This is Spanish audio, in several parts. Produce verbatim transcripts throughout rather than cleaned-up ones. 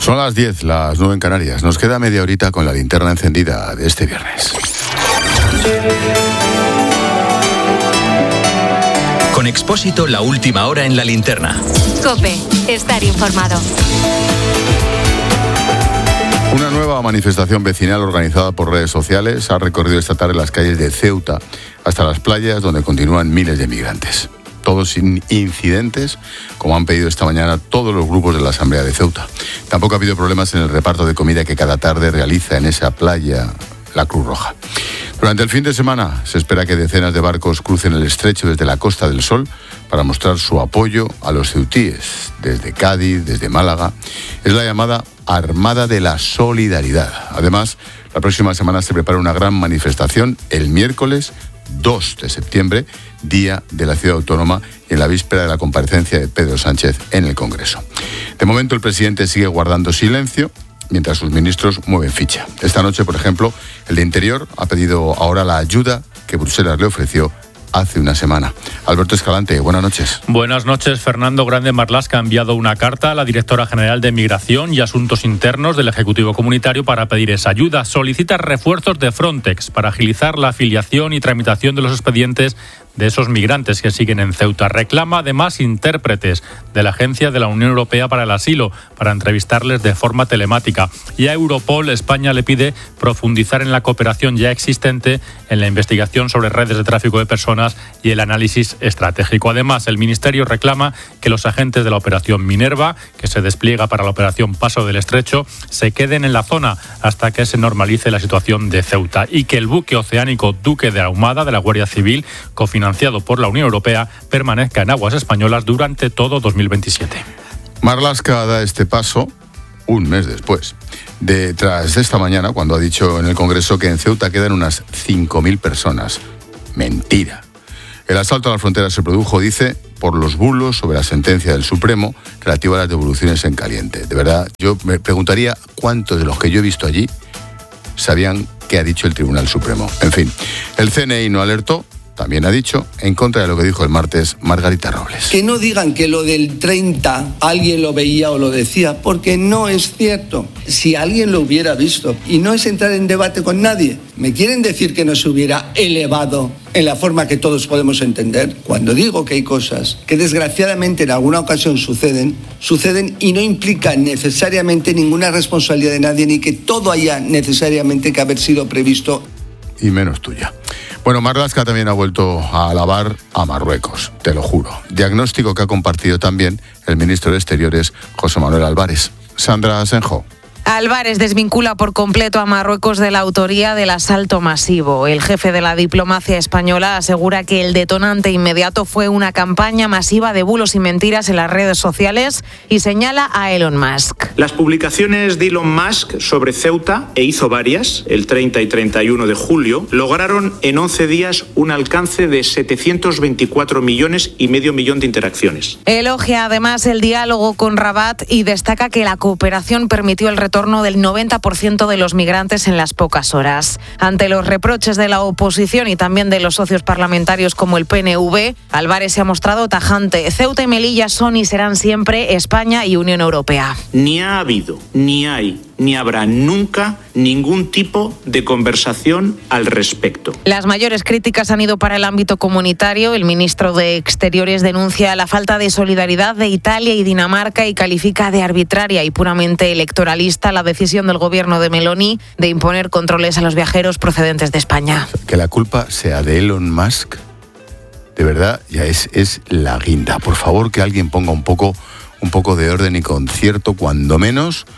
Son las diez, las nueve en Canarias. Nos queda media horita con la linterna encendida de este viernes. Con Expósito, la última hora en la linterna. COPE, estar informado. Una nueva manifestación vecinal organizada por redes sociales ha recorrido esta tarde las calles de Ceuta hasta las playas, donde continúan miles de migrantes. Todos sin incidentes, como han pedido esta mañana todos los grupos de la Asamblea de Ceuta. Tampoco ha habido problemas en el reparto de comida que cada tarde realiza en esa playa la Cruz Roja. Durante el fin de semana se espera que decenas de barcos crucen el estrecho desde la Costa del Sol para mostrar su apoyo a los ceutíes, desde Cádiz, desde Málaga. Es la llamada Armada de la Solidaridad. Además, la próxima semana se prepara una gran manifestación el miércoles dos de septiembre, Día de la Ciudad Autónoma, y en la víspera de la comparecencia de Pedro Sánchez en el Congreso. De momento el presidente sigue guardando silencio, mientras sus ministros mueven ficha. Esta noche, por ejemplo, el de Interior ha pedido ahora la ayuda que Bruselas le ofreció hace una semana. Alberto Escalante, buenas noches. Buenas noches. Fernando Grande Marlaska ha enviado una carta a la directora general de Migración y Asuntos Internos del Ejecutivo Comunitario para pedir esa ayuda. Solicita refuerzos de Frontex para agilizar la afiliación y tramitación de los expedientes de esos migrantes que siguen en Ceuta. Reclama además intérpretes de la Agencia de la Unión Europea para el Asilo para entrevistarles de forma telemática. Y a Europol, España le pide profundizar en la cooperación ya existente en la investigación sobre redes de tráfico de personas y el análisis estratégico. Además, el Ministerio reclama que los agentes de la Operación Minerva, que se despliega para la Operación Paso del Estrecho, se queden en la zona hasta que se normalice la situación de Ceuta y que el buque oceánico Duque de Ahumada de la Guardia Civil, cofinanciado financiado por la Unión Europea, permanezca en aguas españolas durante todo dos mil veintisiete. Marlaska da este paso un mes después, de, tras esta mañana, cuando ha dicho en el Congreso que en Ceuta quedan unas cinco mil personas. Mentira. El asalto a la frontera se produjo, dice, por los bulos sobre la sentencia del Supremo relativa a las devoluciones en caliente. De verdad, yo me preguntaría cuántos de los que yo he visto allí sabían qué ha dicho el Tribunal Supremo. En fin, el C N I no alertó. También ha dicho, en contra de lo que dijo el martes Margarita Robles. Que no digan que lo del treinta alguien lo veía o lo decía, porque no es cierto. Si alguien lo hubiera visto, y no es entrar en debate con nadie, ¿me quieren decir que no se hubiera elevado en la forma que todos podemos entender? Cuando digo que hay cosas que desgraciadamente en alguna ocasión suceden, suceden y no implican necesariamente ninguna responsabilidad de nadie, ni que todo haya necesariamente que haber sido previsto. Y menos tuya. Bueno, Marlaska también ha vuelto a alabar a Marruecos, te lo juro. Diagnóstico que ha compartido también el ministro de Exteriores, José Manuel Álvarez. Sandra Asenjo. Álvarez desvincula por completo a Marruecos de la autoría del asalto masivo. El jefe de la diplomacia española asegura que el detonante inmediato fue una campaña masiva de bulos y mentiras en las redes sociales y señala a Elon Musk. Las publicaciones de Elon Musk sobre Ceuta, e hizo varias, el treinta y treinta y uno de julio, lograron en once días un alcance de setecientos veinticuatro millones y medio millón de interacciones. Elogia además el diálogo con Rabat y destaca que la cooperación permitió el retorno del noventa por ciento de los migrantes en las pocas horas. Ante los reproches de la oposición y también de los socios parlamentarios como el P N V, Álvarez se ha mostrado tajante. Ceuta y Melilla son y serán siempre España y Unión Europea. Ni ha habido, ni hay, ni habrá nunca ningún tipo de conversación al respecto. Las mayores críticas han ido para el ámbito comunitario. El ministro de Exteriores denuncia la falta de solidaridad de Italia y Dinamarca y califica de arbitraria y puramente electoralista la decisión del gobierno de Meloni de imponer controles a los viajeros procedentes de España. Que la culpa sea de Elon Musk, de verdad, ya es, es la guinda. Por favor, que alguien ponga un poco, un poco de orden y concierto, cuando menos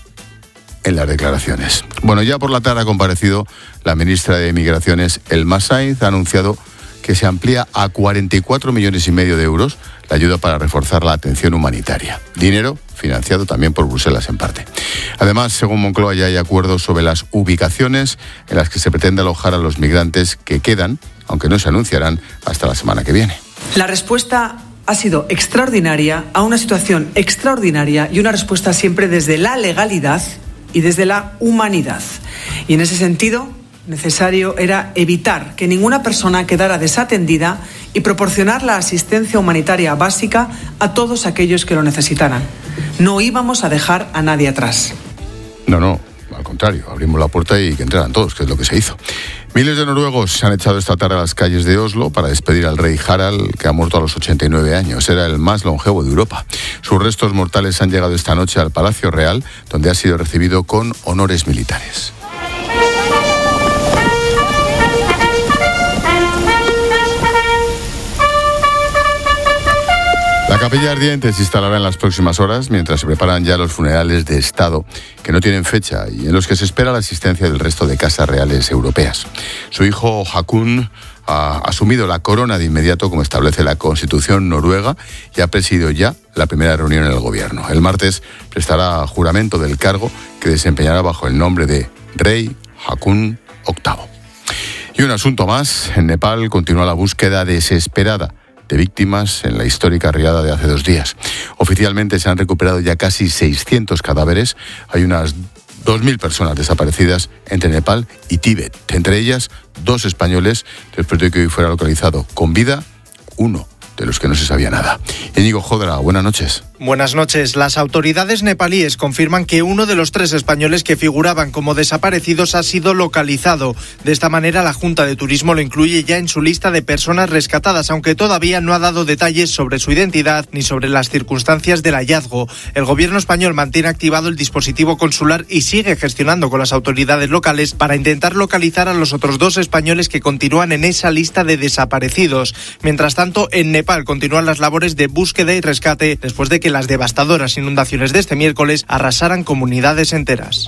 en las declaraciones. Bueno, ya por la tarde ha comparecido la ministra de Migraciones, Elma Sainz, ha anunciado que se amplía a cuarenta y cuatro millones y medio de euros la ayuda para reforzar la atención humanitaria. Dinero financiado también por Bruselas en parte. Además, según Moncloa, ya hay acuerdos sobre las ubicaciones en las que se pretende alojar a los migrantes que quedan, aunque no se anunciarán hasta la semana que viene. La respuesta ha sido extraordinaria a una situación extraordinaria y una respuesta siempre desde la legalidad y desde la humanidad. Y en ese sentido, necesario era evitar que ninguna persona quedara desatendida y proporcionar la asistencia humanitaria básica a todos aquellos que lo necesitaran. No íbamos a dejar a nadie atrás. No, no, al contrario, abrimos la puerta y que entraran todos, que es lo que se hizo. Miles de noruegos se han echado esta tarde a las calles de Oslo para despedir al rey Harald, que ha muerto a los ochenta y nueve años. Era el más longevo de Europa. Sus restos mortales han llegado esta noche al Palacio Real, donde ha sido recibido con honores militares. La capilla ardiente se instalará en las próximas horas mientras se preparan ya los funerales de Estado que no tienen fecha y en los que se espera la asistencia del resto de casas reales europeas. Su hijo Haakon ha asumido la corona de inmediato, como establece la Constitución noruega, y ha presidido ya la primera reunión en el gobierno. El martes prestará juramento del cargo que desempeñará bajo el nombre de Rey Haakon octavo. Y un asunto más, en Nepal continúa la búsqueda desesperada de víctimas en la histórica riada de hace dos días. Oficialmente se han recuperado ya casi seiscientos cadáveres. Hay unas dos mil personas desaparecidas entre Nepal y Tíbet, entre ellas dos españoles, después de que hoy fuera localizado con vida uno de los que no se sabía nada. Íñigo Jodra, buenas noches. Buenas noches. Las autoridades nepalíes confirman que uno de los tres españoles que figuraban como desaparecidos ha sido localizado. De esta manera, la Junta de Turismo lo incluye ya en su lista de personas rescatadas, aunque todavía no ha dado detalles sobre su identidad ni sobre las circunstancias del hallazgo. El gobierno español mantiene activado el dispositivo consular y sigue gestionando con las autoridades locales para intentar localizar a los otros dos españoles que continúan en esa lista de desaparecidos. Mientras tanto, en Nepal continúan las labores de búsqueda y rescate después de que las devastadoras inundaciones de este miércoles arrasaran comunidades enteras.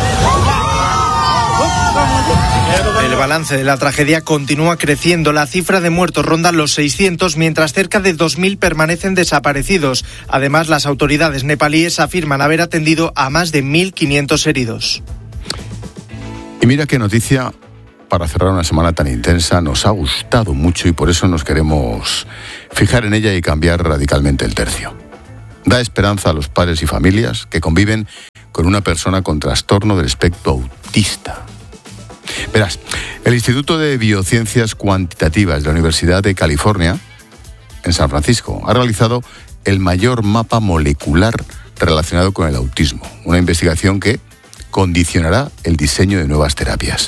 El balance de la tragedia continúa creciendo. La cifra de muertos ronda los seiscientos, mientras cerca de dos mil permanecen desaparecidos. Además, las autoridades nepalíes afirman haber atendido a más de mil quinientos heridos. Y mira qué noticia para cerrar una semana tan intensa. Nos ha gustado mucho y por eso nos queremos fijar en ella y cambiar radicalmente el tercio. Da esperanza a los padres y familias que conviven con una persona con trastorno del espectro autista. Verás, el Instituto de Biociencias Cuantitativas de la Universidad de California, en San Francisco, ha realizado el mayor mapa molecular relacionado con el autismo, una investigación que condicionará el diseño de nuevas terapias.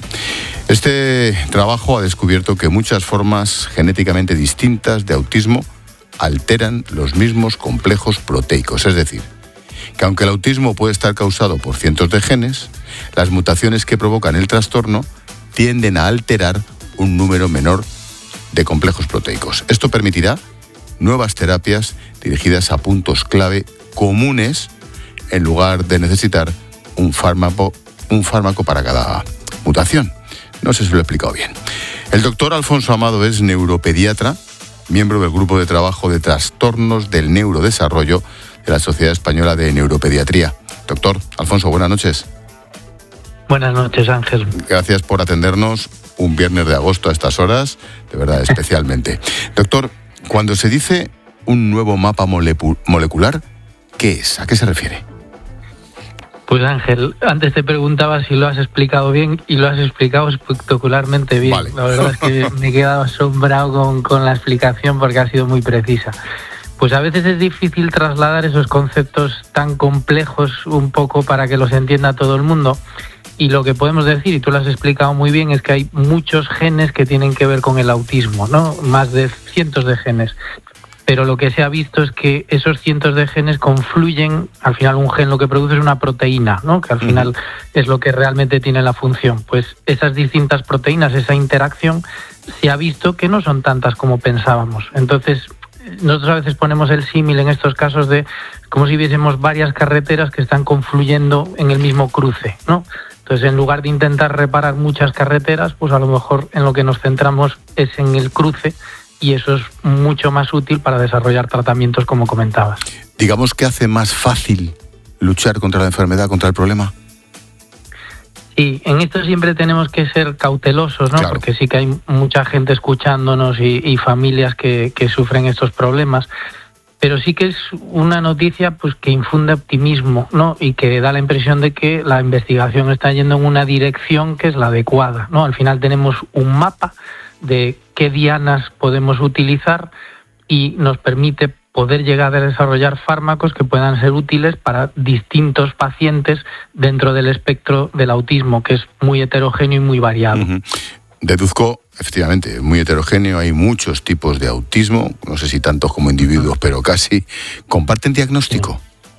Este trabajo ha descubierto que muchas formas genéticamente distintas de autismo alteran los mismos complejos proteicos, es decir, que aunque el autismo puede estar causado por cientos de genes, las mutaciones que provocan el trastorno tienden a alterar un número menor de complejos proteicos. Esto permitirá nuevas terapias dirigidas a puntos clave comunes en lugar de necesitar un fármaco, un fármaco para cada mutación. No sé si lo he explicado bien. El doctor Alfonso Amado es neuropediatra, miembro del Grupo de Trabajo de Trastornos del Neurodesarrollo de la Sociedad Española de Neuropediatría. Doctor Alfonso, buenas noches. Buenas noches, Ángel. Gracias por atendernos un viernes de agosto a estas horas, de verdad, especialmente. Doctor, cuando se dice un nuevo mapa molecu- molecular, ¿qué es? ¿A qué se refiere? Pues Ángel, antes te preguntaba si lo has explicado bien y lo has explicado espectacularmente bien. Vale. La verdad es que me he quedado asombrado con, con la explicación porque ha sido muy precisa. Pues a veces es difícil trasladar esos conceptos tan complejos un poco para que los entienda todo el mundo. Y lo que podemos decir, y tú lo has explicado muy bien, es que hay muchos genes que tienen que ver con el autismo, ¿no? Más de cientos de genes. Pero lo que se ha visto es que esos cientos de genes confluyen, al final un gen lo que produce es una proteína, ¿no? Que al final uh-huh. es lo que realmente tiene la función. Pues esas distintas proteínas, esa interacción, se ha visto que no son tantas como pensábamos. Entonces, nosotros a veces ponemos el símil en estos casos de como si viésemos varias carreteras que están confluyendo en el mismo cruce, ¿no? Entonces, en lugar de intentar reparar muchas carreteras, pues a lo mejor en lo que nos centramos es en el cruce. Y eso es mucho más útil para desarrollar tratamientos, como comentabas. Digamos que hace más fácil luchar contra la enfermedad, contra el problema. Sí, en esto siempre tenemos que ser cautelosos, ¿no? Claro. Porque sí que hay mucha gente escuchándonos y, y familias que, que sufren estos problemas. Pero sí que es una noticia pues que infunde optimismo, ¿no? Y que da la impresión de que la investigación está yendo en una dirección que es la adecuada, ¿no? Al final tenemos un mapa de qué dianas podemos utilizar y nos permite poder llegar a desarrollar fármacos que puedan ser útiles para distintos pacientes dentro del espectro del autismo, que es muy heterogéneo y muy variado. Uh-huh. Deduzco, efectivamente, es muy heterogéneo, hay muchos tipos de autismo, no sé si tantos como individuos, pero casi. ¿Comparten diagnóstico?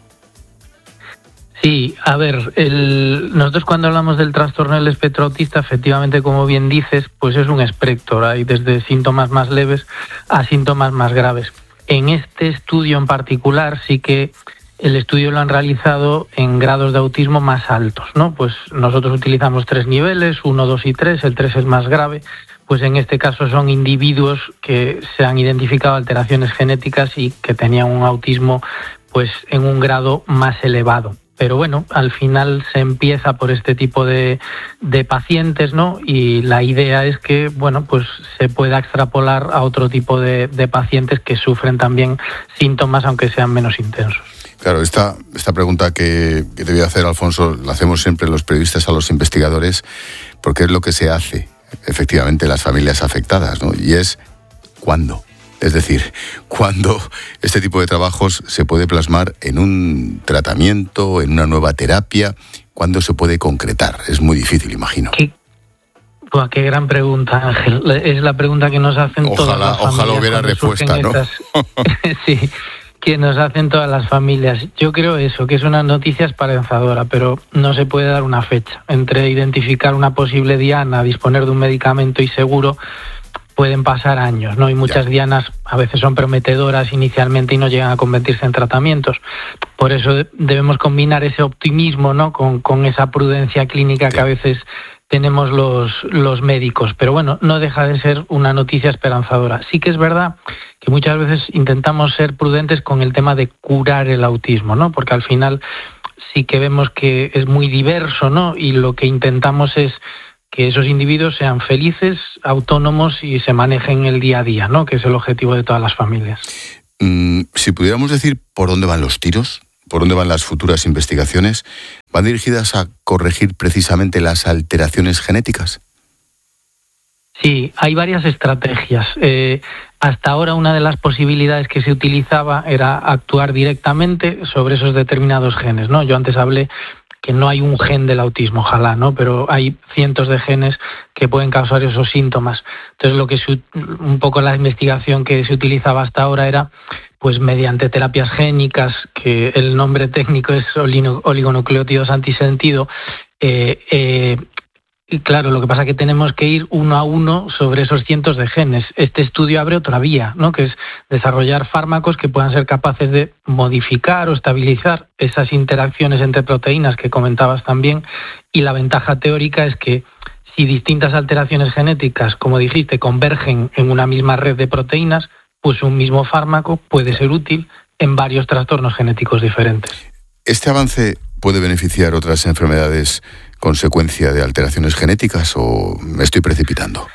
Sí, a ver, el, nosotros cuando hablamos del trastorno del espectro autista, efectivamente, como bien dices, pues es un espectro, hay desde síntomas más leves a síntomas más graves. En este estudio en particular sí que el estudio lo han realizado en grados de autismo más altos, ¿no? Pues nosotros utilizamos tres niveles, uno, dos y tres, el tres es más grave, pues en este caso son individuos que se han identificado alteraciones genéticas y que tenían un autismo pues en un grado más elevado. Pero bueno, al final se empieza por este tipo de, de pacientes, ¿no? Y la idea es que, bueno, pues se pueda extrapolar a otro tipo de, de pacientes que sufren también síntomas, aunque sean menos intensos. Claro, esta, esta pregunta que, que te voy a hacer, Alfonso, la hacemos siempre los periodistas a los investigadores, porque es lo que se hace, efectivamente, las familias afectadas, ¿no? Y es, ¿cuándo? Es decir, ¿cuándo este tipo de trabajos se puede plasmar en un tratamiento, en una nueva terapia? ¿Cuándo se puede concretar? Es muy difícil, imagino. ¿Qué? Pues qué gran pregunta, Ángel. Es la pregunta que nos hacen ojalá, todas las familias. Ojalá hubiera respuesta, ¿no? Estas... sí, que nos hacen todas las familias. Yo creo eso, que es una noticia esperanzadora, pero no se puede dar una fecha. Entre identificar una posible diana, disponer de un medicamento y seguro, pueden pasar años, ¿no? Y muchas ya. dianas a veces son prometedoras inicialmente y no llegan a convertirse en tratamientos. Por eso debemos combinar ese optimismo, ¿no? Con, con esa prudencia clínica sí. que a veces tenemos los, los médicos. Pero bueno, no deja de ser una noticia esperanzadora. Sí que es verdad que muchas veces intentamos ser prudentes con el tema de curar el autismo, ¿no? Porque al final sí que vemos que es muy diverso, ¿no? Y lo que intentamos es que esos individuos sean felices, autónomos y se manejen el día a día, ¿no? Que es el objetivo de todas las familias. Mm, si pudiéramos decir por dónde van los tiros, por dónde van las futuras investigaciones, ¿van dirigidas a corregir precisamente las alteraciones genéticas? Sí, hay varias estrategias. Eh, hasta ahora una de las posibilidades que se utilizaba era actuar directamente sobre esos determinados genes, ¿no? Yo antes hablé que no hay un gen del autismo, ojalá, ¿no? Pero hay cientos de genes que pueden causar esos síntomas. Entonces, lo que se, un poco la investigación que se utilizaba hasta ahora era, pues, mediante terapias génicas, que el nombre técnico es oligonucleótidos antisentido, eh, eh, y claro, lo que pasa es que tenemos que ir uno a uno sobre esos cientos de genes. Este estudio abre otra vía, ¿no? Que es desarrollar fármacos que puedan ser capaces de modificar o estabilizar esas interacciones entre proteínas que comentabas también. Y la ventaja teórica es que si distintas alteraciones genéticas, como dijiste, convergen en una misma red de proteínas, pues un mismo fármaco puede ser útil en varios trastornos genéticos diferentes. ¿Este avance puede beneficiar otras enfermedades consecuencia de alteraciones genéticas o me estoy precipitando?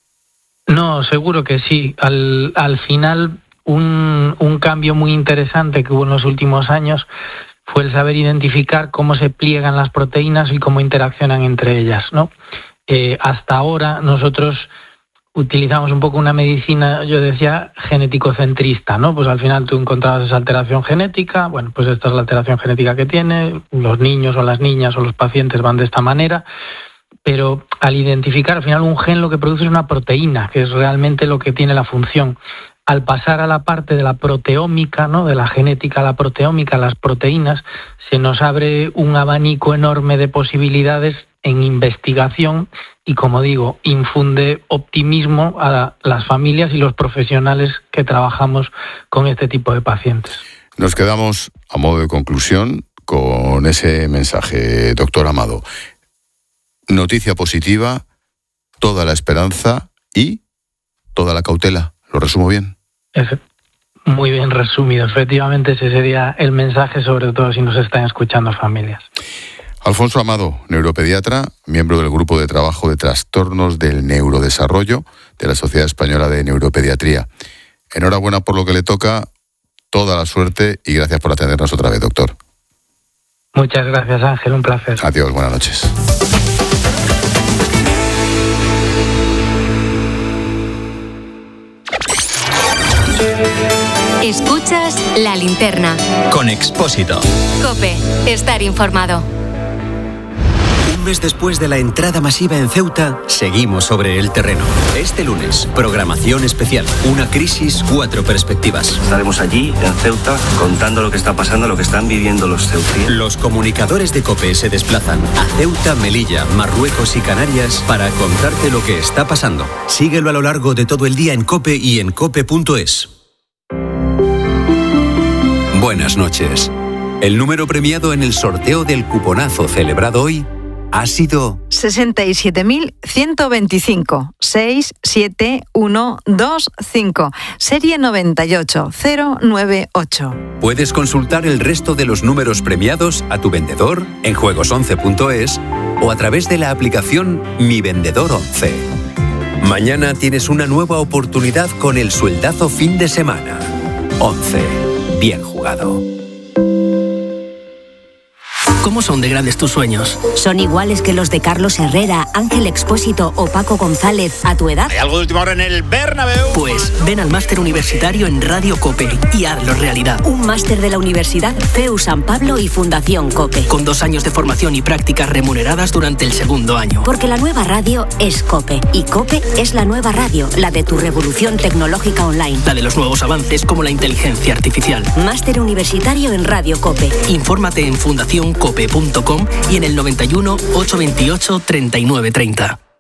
No, seguro que sí. Al, al final, un, un cambio muy interesante que hubo en los últimos años fue el saber identificar cómo se pliegan las proteínas y cómo interaccionan entre ellas, ¿no? Eh, hasta ahora nosotros utilizamos un poco una medicina, yo decía, genético-centrista, ¿no? Pues al final tú encontrabas esa alteración genética, bueno, pues esta es la alteración genética que tiene, los niños o las niñas o los pacientes van de esta manera, pero al identificar al final un gen lo que produce es una proteína, que es realmente lo que tiene la función. Al pasar a la parte de la proteómica, ¿no? De la genética a la proteómica, las proteínas, se nos abre un abanico enorme de posibilidades en investigación y, como digo, infunde optimismo a las familias y los profesionales que trabajamos con este tipo de pacientes. Nos quedamos, a modo de conclusión, con ese mensaje, doctor Amado. Noticia positiva, toda la esperanza y toda la cautela. ¿Lo resumo bien? Muy bien resumido. Efectivamente, ese sería el mensaje, sobre todo si nos están escuchando familias. Alfonso Amado, neuropediatra, miembro del Grupo de Trabajo de Trastornos del Neurodesarrollo de la Sociedad Española de Neuropediatría. Enhorabuena por lo que le toca, toda la suerte y gracias por atendernos otra vez, doctor. Muchas gracias, Ángel, un placer. Adiós, buenas noches. Escucha Escuchas La Linterna. Con Expósito. COPE. Estar informado. Un mes después de la entrada masiva en Ceuta, seguimos sobre el terreno. Este lunes, programación especial. Una crisis, cuatro perspectivas. Estaremos allí, en Ceuta, contando lo que está pasando, lo que están viviendo los ceutíes. Los comunicadores de COPE se desplazan a Ceuta, Melilla, Marruecos y Canarias para contarte lo que está pasando. Síguelo a lo largo de todo el día en COPE y en cope punto es. Buenas noches. El número premiado en el sorteo del cuponazo celebrado hoy ha sido sesenta y siete mil ciento veinticinco, seis siete uno dos cinco, serie noventa y ocho cero nueve ocho. Puedes consultar el resto de los números premiados a tu vendedor en juegos once punto es o a través de la aplicación Mi Vendedor once. Mañana tienes una nueva oportunidad con el sueldazo fin de semana. once. Bien jugado. ¿Cómo son de grandes tus sueños? ¿Son iguales que los de Carlos Herrera, Ángel Expósito o Paco González a tu edad? ¿Hay algo de última hora en el Bernabéu? Pues ven al máster universitario en Radio COPE y hazlo realidad. Un máster de la Universidad C E U San Pablo y Fundación COPE. Con dos años de formación y prácticas remuneradas durante el segundo año. Porque la nueva radio es COPE y COPE es la nueva radio, la de tu revolución tecnológica online. La de los nuevos avances como la inteligencia artificial. Máster universitario en Radio COPE. Infórmate en fundación cope punto com y en el noventa y uno, ochocientos veintiocho, treinta y nueve treinta.